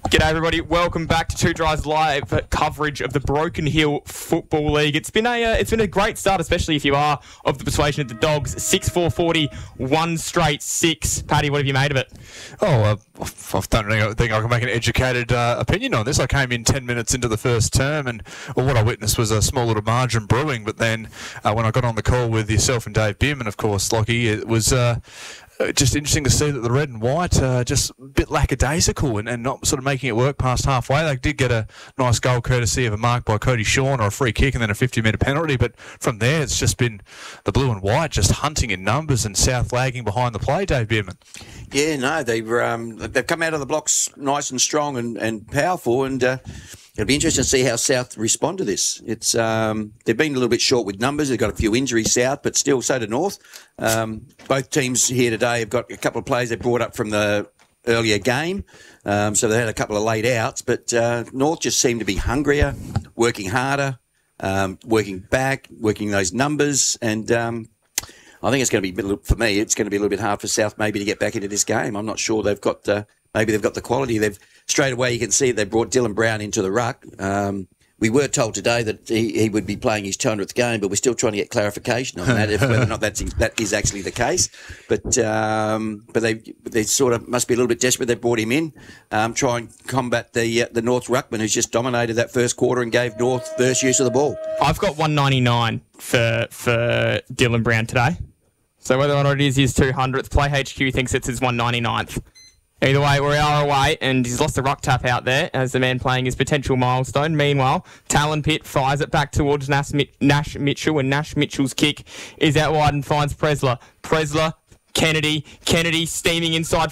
G'day everybody, welcome back to Two Drives Live coverage of the Broken Hill Football League. It's been a great start, especially if you are of the persuasion of the Dogs. 6-4-40, one straight 6. Paddy, what have you made of it? I don't think I can make an educated opinion on this. I came in 10 minutes into the first term, and what I witnessed was a small little margin brewing. But then when I got on the call with yourself and Dave Bierman, of course, Lockie, it was just interesting to see that the red and white just a bit lackadaisical and not sort of making it work past halfway. They did get a nice goal courtesy of a mark by Cody Shawn or a free kick and then a 50-metre penalty. But from there, it's just been the blue and white just hunting in numbers and South lagging behind the play, Dave Bierman. Yeah, no, they've come out of the blocks nice and strong and powerful, and it'll be interesting to see how South respond to this. It's they've been a little bit short with numbers. They've got a few injuries, South, but still so did North. Both teams here today have got a couple of players they brought up from the earlier game, so they had a couple of late outs. But North just seemed to be hungrier, working harder, working back, working those numbers, and I think it's going to be, for me, it's going to be a little bit hard for South maybe to get back into this game. I'm not sure they've got, maybe they've got the quality. They've straight away, you can see they brought Dylan Brown into the ruck. We were told today that he would be playing his 200th game, but we're still trying to get clarification on that, whether or not that is actually the case. But they sort of must be a little bit desperate. They brought him in, try and combat the North ruckman who's just dominated that first quarter and gave North first use of the ball. I've got 199 for Dylan Brown today. So whether or not it is his 200th, Play HQ thinks it's his 199th. Either way, we are away, and he's lost the ruck tap out there as the man playing his potential milestone. Meanwhile, Talon Pitt fires it back towards Nash Mitchell, and Nash Mitchell's kick is out wide and finds Presler. Kennedy steaming inside